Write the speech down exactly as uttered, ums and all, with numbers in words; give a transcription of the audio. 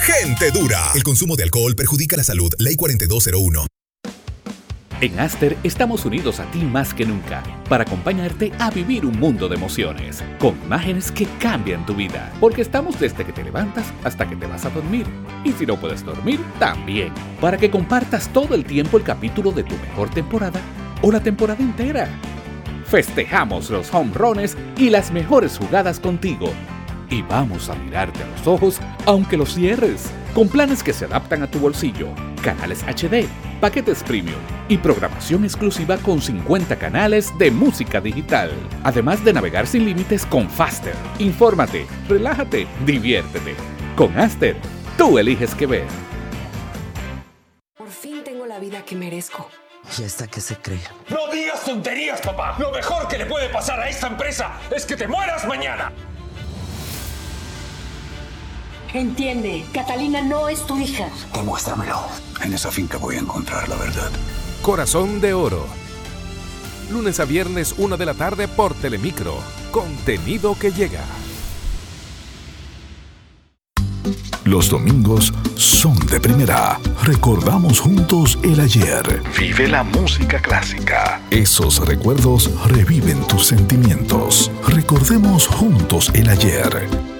Gente dura. El consumo de alcohol perjudica la salud. Ley cuarenta y dos cero uno. En Aster estamos unidos a ti más que nunca para acompañarte a vivir un mundo de emociones, con imágenes que cambian tu vida, porque estamos desde que te levantas hasta que te vas a dormir. Y si no puedes dormir, también, para que compartas todo el tiempo el capítulo de tu mejor temporada o la temporada entera. Festejamos los home runs y las mejores jugadas contigo. Y vamos a mirarte a los ojos aunque los cierres, con planes que se adaptan a tu bolsillo, canales H D, paquetes premium y programación exclusiva con cincuenta canales de música digital. Además de navegar sin límites con Faster. Infórmate, relájate, diviértete. Con Aster, tú eliges qué ver. Por fin tengo la vida que merezco. ¿Y esta qué se cree? ¡No digas tonterías, papá! Lo mejor que le puede pasar a esta empresa es que te mueras mañana. Entiende, Catalina no es tu hija. Demuéstramelo. En esa finca voy a encontrar la verdad. Corazón de Oro. Lunes a viernes, una de la tarde por Telemicro. Contenido que llega. Los domingos son de primera. Recordamos juntos el ayer. Vive la música clásica. Esos recuerdos reviven tus sentimientos. Recordemos juntos el ayer.